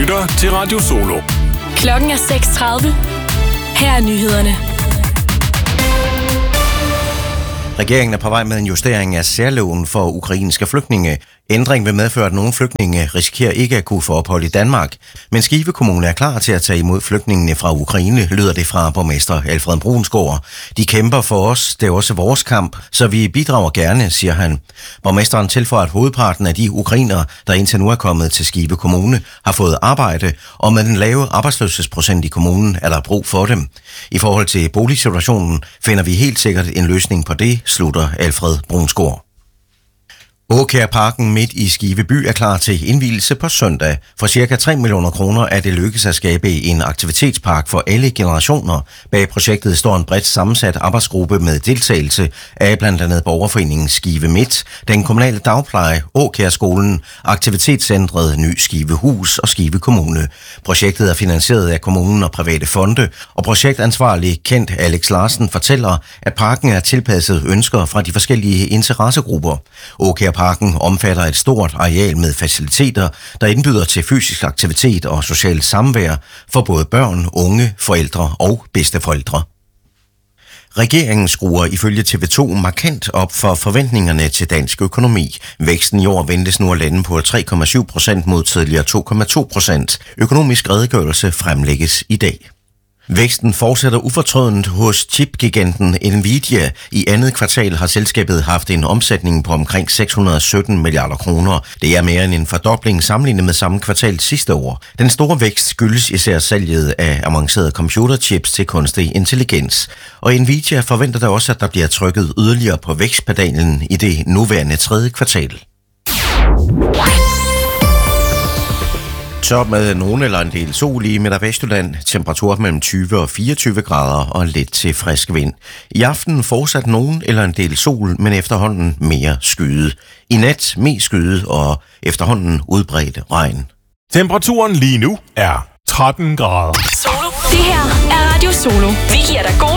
lytter til Radio Solo. Klokken er 6:30. Her er nyhederne. Regeringen er på vej med en justering af særloven for ukrainske flygtninge. Ændring vil medføre, at nogle flygtninge risikerer ikke at kunne få ophold i Danmark. Men Skive Kommune er klar til at tage imod flygtningene fra Ukraine, lyder det fra borgmester Alfred Brunsgaard. De kæmper for os, det er også vores kamp, så vi bidrager gerne, siger han. Borgmesteren tilføjer, at hovedparten af de ukrainere, der indtil nu er kommet til Skive Kommune, har fået arbejde, og med den lave arbejdsløshedsprocent i kommunen er der brug for dem. I forhold til boligsituationen finder vi helt sikkert en løsning på det, slutter Alfred Brunsgaard. Åkærparken midt i Skive by er klar til indvielse på søndag. For ca. 3 millioner kroner er det lykkes at skabe en aktivitetspark for alle generationer. Bag projektet står en bredt sammensat arbejdsgruppe med deltagelse af blandt andet Borgerforeningen Skive Midt, den kommunale dagpleje, Åkærskolen, Aktivitetscentret Ny Skive Hus og Skive Kommune. Projektet er finansieret af kommunen og private fonde, og projektansvarlig Kent Alex Larsen fortæller, at parken er tilpasset ønsker fra de forskellige interessegrupper. Åkærparken omfatter et stort areal med faciliteter, der indbyder til fysisk aktivitet og socialt samvær for både børn, unge, forældre og bedsteforældre. Regeringen skruer ifølge TV2 markant op for forventningerne til dansk økonomi. Væksten i år ventes nu at lande på 3,7% mod tidligere 2,2%. Økonomisk redegørelse fremlægges i dag. Væksten fortsætter ufortrødent hos chipgiganten Nvidia. I andet kvartal har selskabet haft en omsætning på omkring 617 milliarder kroner. Det er mere end en fordobling sammenlignet med samme kvartal sidste år. Den store vækst skyldes især salget af avancerede computerchips til kunstig intelligens. Og Nvidia forventer da også, at der bliver trykket yderligere på vækstpedalen i det nuværende tredje kvartal. Så med nogen eller en del sol i Midt- og Vestjylland, temperatur mellem 20 og 24 grader og lidt til frisk vind. I aften fortsat nogen eller en del sol, men efterhånden mere skyet. I nat mest skyet og efterhånden udbredt regn. Temperaturen lige nu er 13 grader. Solo. Det her er Radio Solo. Vi giver dig god